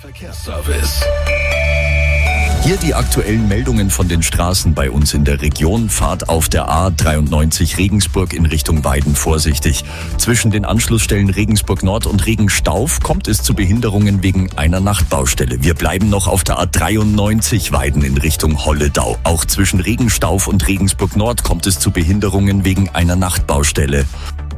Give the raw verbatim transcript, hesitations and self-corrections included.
Verkehrsservice. Hier die aktuellen Meldungen von den Straßen bei uns in der Region. Fahrt auf der A dreiundneunzig Regensburg in Richtung Weiden vorsichtig. Zwischen den Anschlussstellen Regensburg Nord und Regenstauf kommt es zu Behinderungen wegen einer Nachtbaustelle. Wir bleiben noch auf der A dreiundneunzig Weiden in Richtung Holledau. Auch zwischen Regenstauf und Regensburg Nord kommt es zu Behinderungen wegen einer Nachtbaustelle.